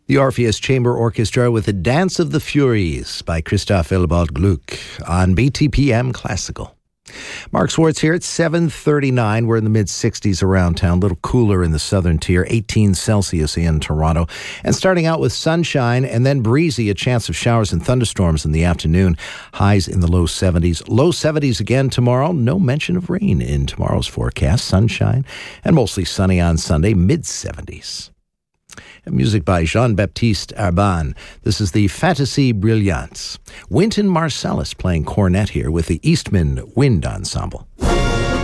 The Orpheus Chamber Orchestra with the Dance of the Furies by Christoph Willibald Gluck on BTPM Classical. Mark Swartz here at 7:39. We're in the mid-60s around town, a little cooler in the southern tier, 18 Celsius in Toronto. And starting out with sunshine and then breezy, a chance of showers and thunderstorms in the afternoon. Highs in the low 70s. Low 70s again tomorrow. No mention of rain in tomorrow's forecast. Sunshine and mostly sunny on Sunday, mid-70s. Music by Jean-Baptiste Urban. This is the Fantasy Brillante. Wynton Marsalis playing cornet here with the Eastman Wind Ensemble.